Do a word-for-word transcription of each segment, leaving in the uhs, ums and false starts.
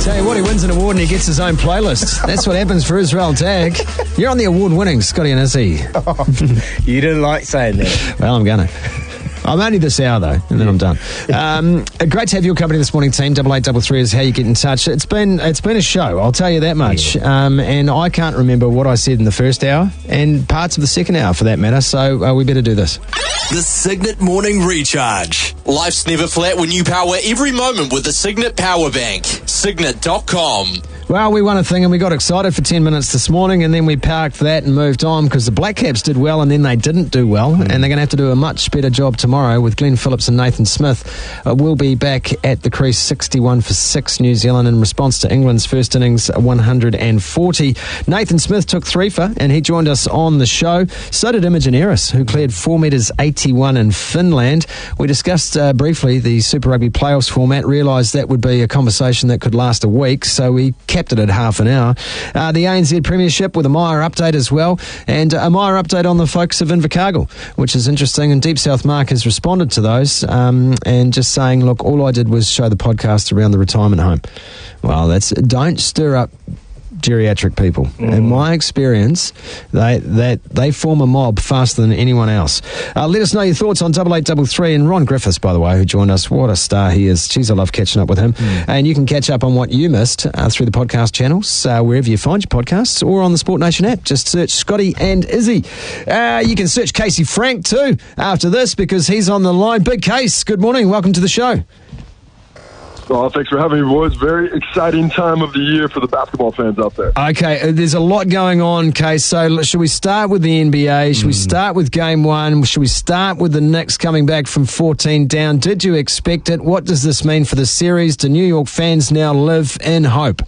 Tell you what, he wins an award and he gets his own playlist. That's what happens for Israel Tag. You're on the award-winning Scotty and Izzy. Oh, you didn't like saying that. Well, I'm gonna. I'm only this hour, though, and then I'm done. Um, great to have your company this morning, team. Double eight double three is how you get in touch. It's been it's been a show, I'll tell you that much. Um, and I can't remember what I said in the first hour, and parts of the second hour, for that matter, so uh, we better do this. The Signet Morning Recharge. Life's never flat when you power every moment with the Signet Power Bank. Signet dot com. Well, we won a thing and we got excited for ten minutes this morning, and then we parked that and moved on because the Black Caps did well and then they didn't do well, mm. and they're going to have to do a much better job tomorrow with Glenn Phillips and Nathan Smith. Uh, we'll be back at the crease sixty-one for six New Zealand in response to England's first innings one hundred forty. Nathan Smith took three for and he joined us on the show. So did Imogen Eris, who cleared four metres eighty-one in Finland. We discussed uh, briefly the Super Rugby playoffs format, realised that would be a conversation that could last a week, so we kept it at half an hour. Uh, the A N Z Premiership with a Myer update as well, and a Myer update on the folks of Invercargill, which is interesting, and Deep South Mark has responded to those um, and just saying, look, all I did was show the podcast around the retirement home. Well, that's don't stir up geriatric people. Mm. In my experience, they, they they form a mob faster than anyone else. Uh, let us know your thoughts on double eight double three. And Ron Griffiths, by the way, who joined us, what a star he is. Geez, I love catching up with him. Mm. And you can catch up on what you missed uh, through the podcast channels, uh, wherever you find your podcasts, or on the Sport Nation app. Just search Scotty and Izzy. Uh, you can search Casey Frank too after this, because he's on the line. Big Case, good morning. Welcome to the show. Oh, thanks for having me, boys. Very exciting time of the year for the basketball fans out there. Okay, there's a lot going on, Case. So should we start with the N B A? Should mm. we start with game one? Should we start with the Knicks coming back from fourteen down? Did you expect it? What does this mean for the series? Do New York fans now live in hope?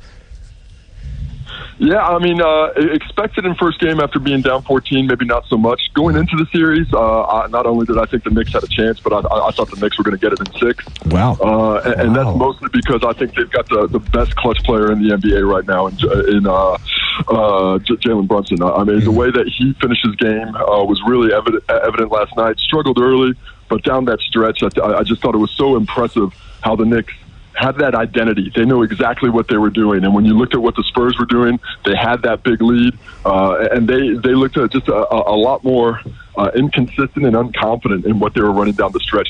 Yeah, I mean, uh, expected in first game after being down fourteen, maybe not so much. Going into the series, uh, I, not only did I think the Knicks had a chance, but I, I thought the Knicks were going to get it in six. Wow. Uh, and, wow. and that's mostly because I think they've got the, the best clutch player in the N B A right now in, in uh, uh, J- Jalen Brunson. I mean, mm-hmm. the way that he finished his game uh, was really evident, evident last night. Struggled early, but down that stretch, I, I just thought it was so impressive how the Knicks had that identity. They knew exactly what they were doing. And when you looked at what the Spurs were doing, they had that big lead. Uh, and they, they looked at just a, a lot more uh, inconsistent and unconfident in what they were running down the stretch.